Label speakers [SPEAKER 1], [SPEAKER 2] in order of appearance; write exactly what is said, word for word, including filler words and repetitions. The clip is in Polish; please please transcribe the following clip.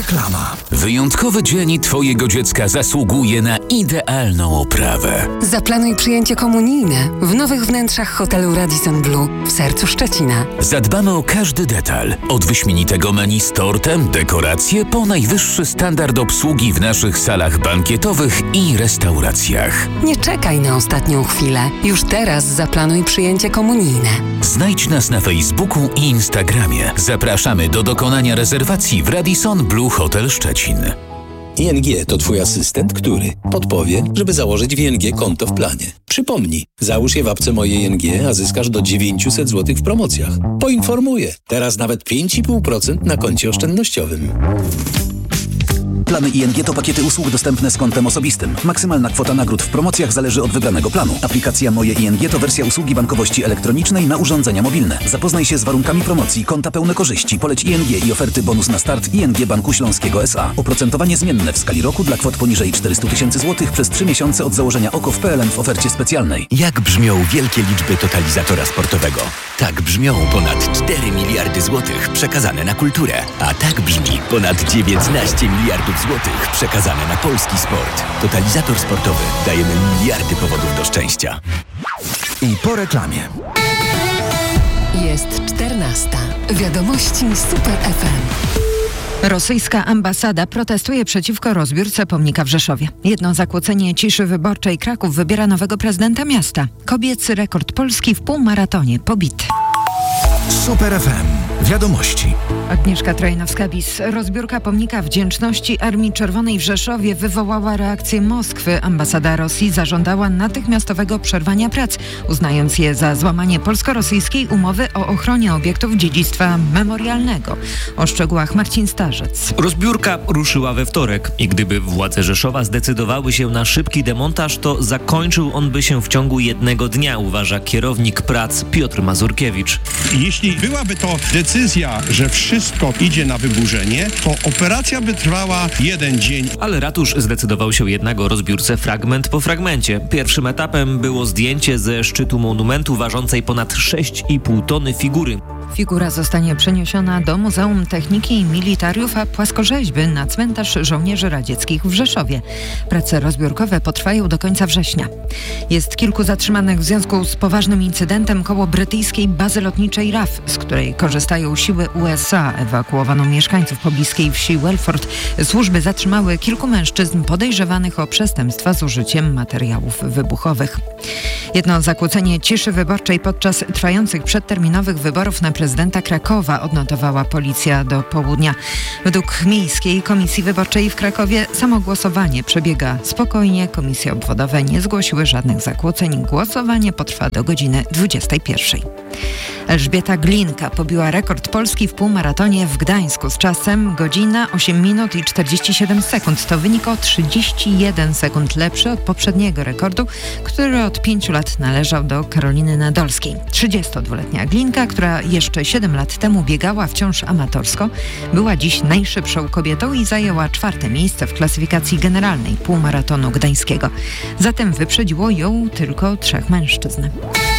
[SPEAKER 1] Reklama.
[SPEAKER 2] Wyjątkowy dzień twojego dziecka zasługuje na idealną oprawę.
[SPEAKER 3] Zaplanuj przyjęcie komunijne w nowych wnętrzach hotelu Radisson Blu w sercu Szczecina.
[SPEAKER 2] Zadbamy o każdy detal. Od wyśmienitego menu z tortem, dekoracje, po najwyższy standard obsługi w naszych salach bankietowych i restauracjach.
[SPEAKER 3] Nie czekaj na ostatnią chwilę. Już teraz zaplanuj przyjęcie komunijne.
[SPEAKER 2] Znajdź nas na Facebooku i Instagramie. Zapraszamy do dokonania rezerwacji w Radisson Blu Hotel Szczecin.
[SPEAKER 4] I N G to twój asystent, który podpowie, żeby założyć w I N G konto w planie. Przypomnij, załóż je w apce Moje I N G, a zyskasz do dziewięćset złotych w promocjach. Poinformuję, teraz nawet pięć i pół procent na koncie oszczędnościowym.
[SPEAKER 5] Plany I N G to pakiety usług dostępne z kontem osobistym. Maksymalna kwota nagród w promocjach zależy od wybranego planu. Aplikacja Moje I N G to wersja usługi bankowości elektronicznej na urządzenia mobilne. Zapoznaj się z warunkami promocji, konta pełne korzyści, poleć I N G i oferty bonus na start I N G Banku Śląskiego S A. Oprocentowanie zmienne w skali roku dla kwot poniżej czterysta tysięcy złotych przez trzy miesiące od założenia O K O w P L N w ofercie specjalnej.
[SPEAKER 6] Jak brzmią wielkie liczby totalizatora sportowego? Tak brzmią ponad cztery miliardy złotych przekazane na kulturę. A tak brzmi ponad dziewiętnaście miliardów złotych przekazane na polski sport. Totalizator sportowy. Dajemy miliardy powodów do szczęścia.
[SPEAKER 1] I po reklamie.
[SPEAKER 3] Jest czternasta. Wiadomości Super F M.
[SPEAKER 7] Rosyjska ambasada protestuje przeciwko rozbiórce pomnika w Rzeszowie. Jedno zakłócenie ciszy wyborczej. Kraków wybiera nowego prezydenta miasta. Kobiecy rekord Polski w półmaratonie pobity.
[SPEAKER 1] Super F M. Wiadomości.
[SPEAKER 7] Agnieszka Trojnowska-Bis. Rozbiórka pomnika wdzięczności Armii Czerwonej w Rzeszowie wywołała reakcję Moskwy. Ambasada Rosji zażądała natychmiastowego przerwania prac, uznając je za złamanie polsko-rosyjskiej umowy o ochronie obiektów dziedzictwa memorialnego. O szczegółach Marcin Starzec.
[SPEAKER 8] Rozbiórka ruszyła we wtorek i gdyby władze Rzeszowa zdecydowały się na szybki demontaż, to zakończył on by się w ciągu jednego dnia, uważa kierownik prac Piotr Mazurkiewicz.
[SPEAKER 9] Jeśli byłaby to decyzja, że wszystko idzie na wyburzenie, to operacja by trwała jeden dzień.
[SPEAKER 8] Ale ratusz zdecydował się jednak o rozbiórce fragment po fragmencie. Pierwszym etapem było zdjęcie ze szczytu monumentu ważącej ponad sześć i pół tony figury.
[SPEAKER 7] Figura zostanie przeniesiona do Muzeum Techniki i Militariów, a płaskorzeźby na cmentarz żołnierzy radzieckich w Rzeszowie. Prace rozbiórkowe potrwają do końca września. Jest kilku zatrzymanych w związku z poważnym incydentem koło brytyjskiej bazy lotniczej R A F, z której korzystają siły U S A. Ewakuowano mieszkańców pobliskiej wsi Welford. Służby zatrzymały kilku mężczyzn podejrzewanych o przestępstwa z użyciem materiałów wybuchowych. Jedno zakłócenie ciszy wyborczej podczas trwających przedterminowych wyborów na prezydenta Krakowa odnotowała policja do południa. Według Miejskiej Komisji Wyborczej w Krakowie samo głosowanie przebiega spokojnie. Komisje obwodowe nie zgłosiły żadnych zakłóceń. Głosowanie potrwa do godziny dwudziestej pierwszej. Elżbieta Glinka pobiła rekord Polski w półmaratonie w Gdańsku z czasem godzina osiem minut i czterdzieści siedem sekund. To wynik o trzydzieści jeden sekund lepszy od poprzedniego rekordu, który od pięciu lat należał do Karoliny Nadolskiej. trzydziestodwuletnia Glinka, która jeszcze siedem lat temu biegała wciąż amatorsko, była dziś najszybszą kobietą i zajęła czwarte miejsce w klasyfikacji generalnej półmaratonu gdańskiego. Zatem wyprzedziło ją tylko trzech mężczyzn.